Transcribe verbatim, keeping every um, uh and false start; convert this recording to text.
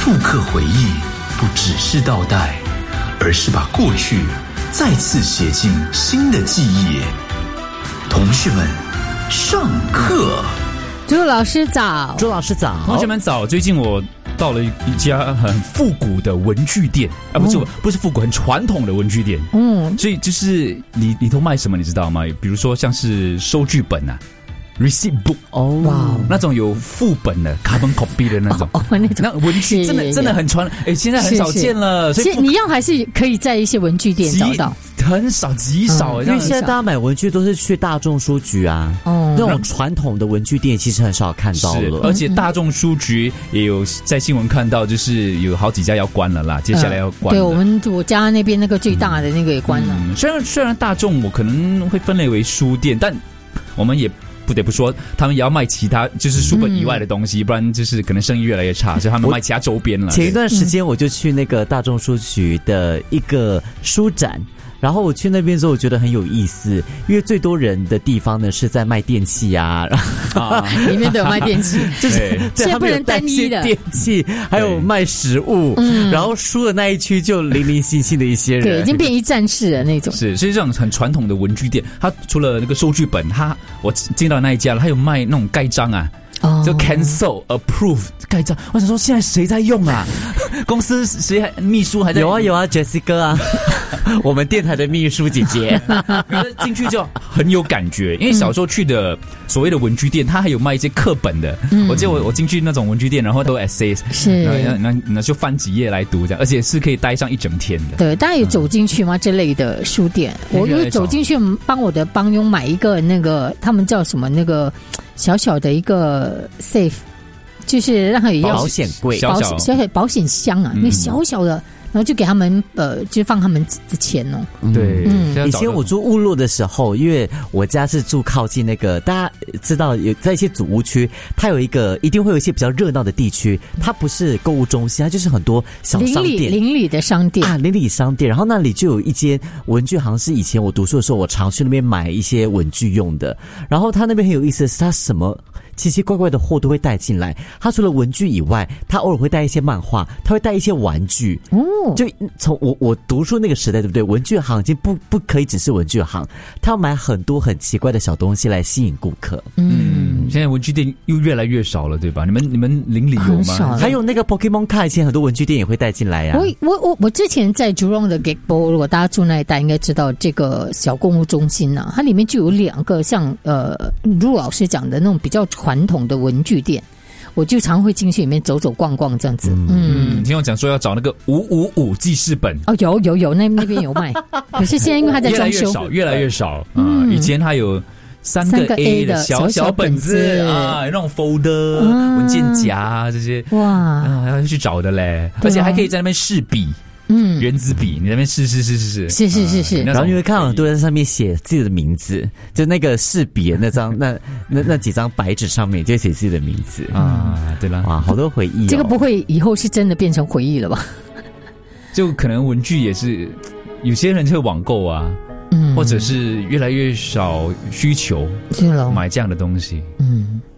复刻回忆不只是倒带，而是把过去再次写进新的记忆。同学们上课。 朱老师早。 朱老师早。 同学们早。最近我到了一家很复古的文具店啊，不是、哦、不是复古，很传统的文具店。嗯，所以就是里里头卖什么你知道吗？比如说像是收据本啊。receipt book 哦，哇， 那种有副本的 carbon copy 的那种， 哦，那种那文具真的真的很传，哎，现在很少见了。 所以你要还是可以在一些文具店找到， 很少极少、嗯， 因为现在大家买文具都是去大众书局啊，哦，那种传统的文具店其实很少看到了。 而且大众书局也有在新闻看到，就是有好几家要关了啦，接下来要关了。 对，我们我家那边那个最大的那个也关了。 嗯、虽然虽然大众我可能会分类为书店，但我们也。不得不说，他们也要卖其他就是书本以外的东西，嗯、不然就是可能生意越来越差，所以他们卖其他周边了。 前一段时间我就去那个大众书局的一个书展。然后我去那边之后，我觉得很有意思，因为最多人的地方呢是在卖电器啊， 啊里面都有卖电器， 就是现在不能单一的电器，还有卖食物，嗯，然后书的那一区就零零星星的一些人， 对，已经变一站式了那种。 是，所以这种很传统的文具店，它除了那个收据本，它我进到那一家了，它有卖那种盖章啊。Oh. 就 cancel approve 盖章，我想说现在谁在用啊？公司谁还秘书还在？ 有啊有啊 ，Jessica 啊，我们电台的秘书姐姐。 可是进去就很有感觉，因为小时候去的所谓的文具店，它还有卖一些课本的。嗯、我记得我我进去那种文具店，然后都有 essays， 是， 那那那就翻几页来读这样，而且是可以待上一整天的。 对，大家有走进去吗？嗯、这类的书店，我有走进去帮我的帮佣买一个那个，他们叫什么那个。小小的一个 safe， 就是让他有保险柜、 保小小保险箱啊，嗯、那小小的，然后就给他们呃，就放他们的钱哦。 对， 嗯，以前我住乌路的时候，因为我家是住靠近那个，大家知道有在一些祖屋区，它有一个一定会有一些比较热闹的地区，它不是购物中心，它就是很多小商店， 邻里的商店啊，邻里商店。然后那里就有一间文具行，是以前我读书的时候，我常去那边买一些文具用的。然后他那边很有意思的是，他什么奇奇怪怪的货都会带进来。他除了文具以外，他偶尔会带一些漫画，他会带一些玩具。哦，就从我我读书那个时代，对不对？文具行已经不不可以只是文具行，他要买很多很奇怪的小东西来吸引顾客。 嗯，现在文具店又越来越少了，对吧？你们你们邻里有吗？ 还有那个 Pokemon 卡，以前很多文具店也会带进来呀、啊。 我我我我之前在竹隆的 Gagbo， 如果大家住那一带，应该知道这个小购物中心啊，它里面就有两个像呃陆老师讲的那种比较传统的文具店。我就常会进去里面走走逛逛这样子。 嗯，嗯听我讲说要找那个五五五记事本哦，有有有，那那边有卖。可是现在因为它在装修， 越来越少，越来越少。嗯，以前它有三个 A 的小小本子啊，那种 folder、啊、文件夹这些，哇，啊，要去找的嘞，而且还可以在那边试笔。嗯，原子笔，你那边试试试试试，是是是是， 然后你会看到很多人在上面写自己的名字，就那个试笔的那张那那那几张白纸上面就写自己的名字啊，对了，哇，好多回忆、哦。 这个不会以后是真的变成回忆了吧？ 就可能文具也是，有些人就会网购啊，嗯，或者是越来越少需求，是咯，买这样的东西，嗯。